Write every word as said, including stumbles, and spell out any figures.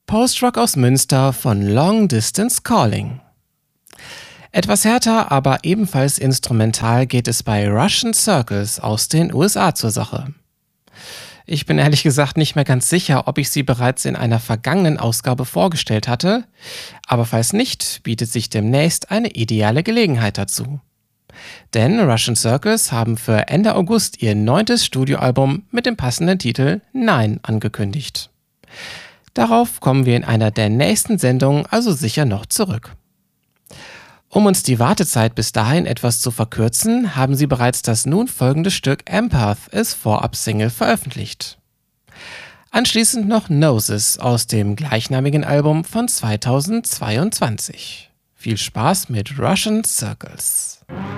Post-Rock aus Münster von Long Distance Calling. Etwas härter, aber ebenfalls instrumental geht es bei Russian Circles aus den U S A zur Sache. Ich bin ehrlich gesagt nicht mehr ganz sicher, ob ich sie bereits in einer vergangenen Ausgabe vorgestellt hatte, aber falls nicht, bietet sich demnächst eine ideale Gelegenheit dazu. Denn Russian Circles haben für Ende August ihr neuntes Studioalbum mit dem passenden Titel Nein angekündigt. Darauf kommen wir in einer der nächsten Sendungen also sicher noch zurück. Um uns die Wartezeit bis dahin etwas zu verkürzen, haben sie bereits das nun folgende Stück Empath als Vorab-Single veröffentlicht. Anschließend noch Noses aus dem gleichnamigen Album von zweitausendzweiundzwanzig. Viel Spaß mit Russian Circles.